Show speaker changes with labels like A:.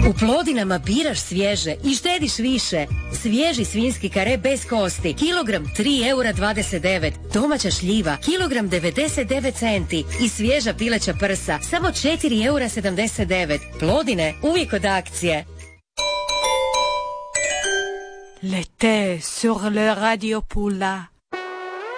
A: U Plodinama biraš svježe i štediš više. Svježi svinjski kare bez kosti, kilogram 3,29 €. Domaća šljiva, kilogram 99 centi. I svježa pileća prsa, samo 4,79 €. Plodine, uvijek od akcije.
B: L'été sur le radio Poula.